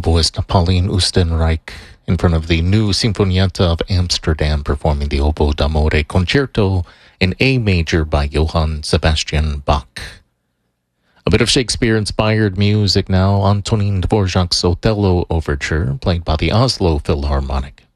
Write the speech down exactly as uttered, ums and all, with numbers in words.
oboist Pauline Oostenrijk in front of the new Sinfonietta of Amsterdam performing the Oboe d'Amore Concerto in A major by Johann Sebastian Bach. A bit of Shakespeare-inspired music now. Antonin Dvorak's Othello Overture, played by the Oslo Philharmonic.